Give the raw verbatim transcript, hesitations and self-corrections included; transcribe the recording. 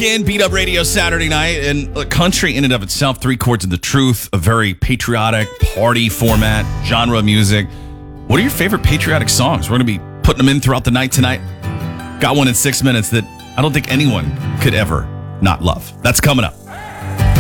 in, Beat Up Radio Saturday night, and uh, country in and of itself, three chords of the truth, a very patriotic party format, genre of music. What are your favorite patriotic songs? We're going to be putting them in throughout the night tonight. Got one in six minutes that I don't think anyone could ever not love. That's coming up.